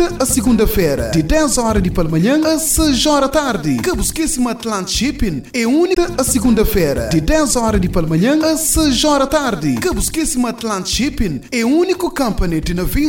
unida a segunda-feira, de 10 horas de pela manhã a 6 horas da tarde. Que busquíssima Atlant Shipping é única a segunda-feira, de 10 horas de pela manhã a 6 horas da tarde. Que busquíssima Atlant Shipping é o único company de navios